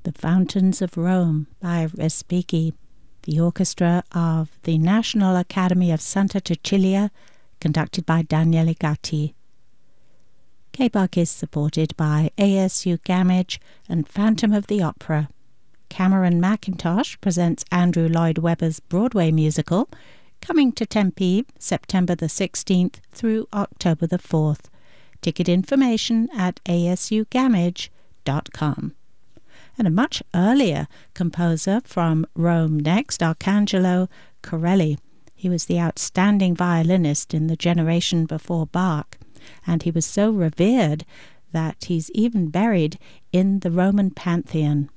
The Fountains of Rome by Respighi, the orchestra of the National Academy of Santa Cecilia, conducted by Daniele Gatti. KBUK is supported by ASU Gamage and Phantom of the Opera. Cameron McIntosh presents Andrew Lloyd Webber's Broadway musical, coming to Tempe September the 16th through October the 4th. Ticket information at asugamage.com. And a much earlier composer from Rome next, Arcangelo Corelli. He was the outstanding violinist in the generation before Bach, and he was so revered that he's even buried in the Roman Pantheon.